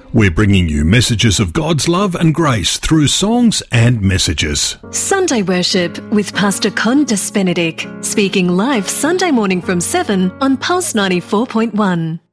We're bringing you messages of God's love and grace through songs and messages. Sunday Worship with Pastor Con Des Benedict, speaking live Sunday morning from 7 on Pulse 94.1.